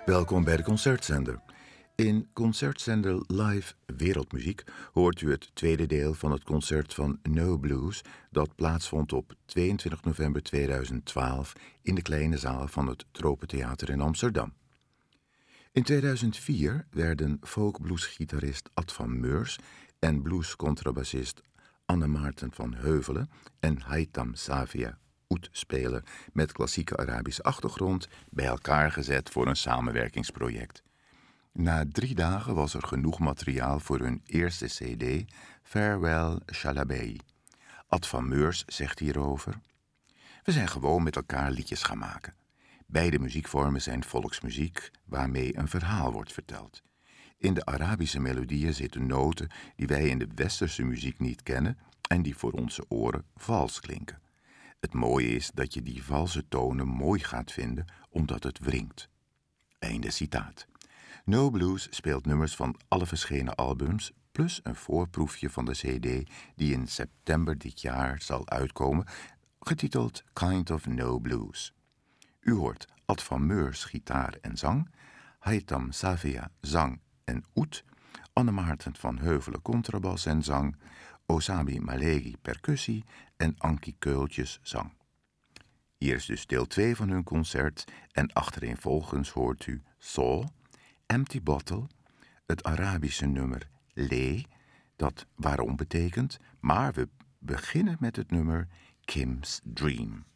Welkom bij de Concertzender. In Concertzender Live Wereldmuziek hoort u het tweede deel van het concert van No Blues dat plaatsvond op 22 november 2012 in de kleine zaal van het Tropentheater in Amsterdam. In 2004 werden folkbluesgitarist Ad van Meurs en bluescontrabassist Anne Maarten van Heuvelen en Haitham Savia, oud-speler met klassieke Arabische achtergrond, bij elkaar gezet voor een samenwerkingsproject. Na 3 dagen was er genoeg materiaal voor hun eerste cd, Farewell Shalabi. Ad van Meurs zegt hierover: we zijn gewoon met elkaar liedjes gaan maken. Beide muziekvormen zijn volksmuziek waarmee een verhaal wordt verteld. In de Arabische melodieën zitten noten die wij in de westerse muziek niet kennen en die voor onze oren vals klinken. Het mooie is dat je die valse tonen mooi gaat vinden omdat het wringt. Einde citaat. No Blues speelt nummers van alle verschenen albums, plus een voorproefje van de cd die in september dit jaar zal uitkomen, getiteld Kind of No Blues. U hoort Ad van Meurs gitaar en zang, Haitham Savia zang en oud, Anne Maarten van Heuvelen contrabas en zang, Osami Malegi percussie en Ankie Keultjes zang. Hier is dus deel 2 van hun concert en achtereenvolgens hoort u Soul, Empty Bottle, het Arabische nummer Lee, dat waarom betekent, maar we beginnen met het nummer Kim's Dream.